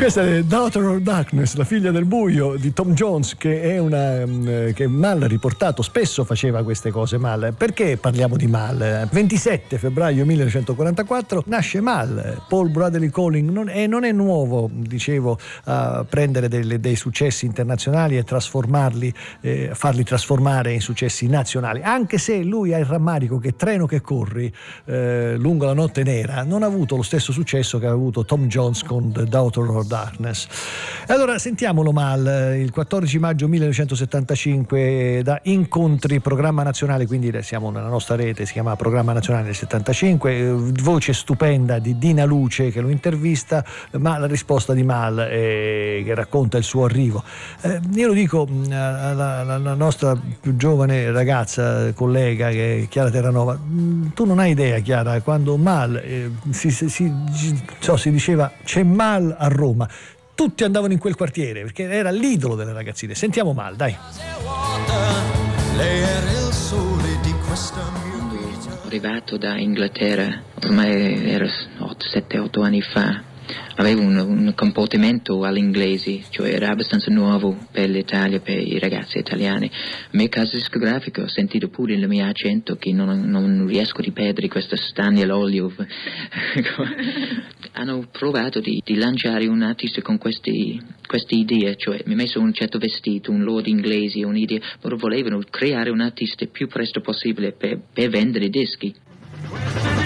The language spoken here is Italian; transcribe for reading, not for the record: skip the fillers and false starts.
Questa è Daughter of Darkness, la figlia del buio di Tom Jones, che è che Mal ha riportato, spesso faceva queste cose Mal. Perché parliamo di Mal? 27 febbraio 1944 nasce Mal, Paul Bradley Calling, non è nuovo, dicevo, a prendere dei successi internazionali e trasformarli, farli trasformare in successi nazionali, anche se lui ha il rammarico che Treno che corri lungo la notte nera non ha avuto lo stesso successo che ha avuto Tom Jones con The Daughter of Darkness. E allora sentiamolo Mal, il 14 maggio 1975 da Incontri, programma nazionale, quindi siamo nella nostra rete, si chiama Programma Nazionale del 75, voce stupenda di Dina Luce che lo intervista, ma la risposta di Mal che racconta il suo arrivo. Io lo dico alla nostra più giovane ragazza, collega, che è Chiara Terranova, tu non hai idea, Chiara, quando Mal si diceva c'è Mal a Roma, tutti andavano in quel quartiere perché era l'idolo delle ragazzine. Sentiamo Mal, dai. Quando arrivato da Inghilterra, ormai era 7-8 anni fa, avevo un comportamento all'inglese, cioè era abbastanza nuovo per l'Italia, per i ragazzi italiani. A me casa discografica ho sentito pure il mio accento che non riesco a perdere questa stagna all'olio. Hanno provato di lanciare un artista con queste idee, cioè mi ha messo un certo vestito, un lord inglese, un'idea, loro volevano creare un artista il più presto possibile per vendere dischi.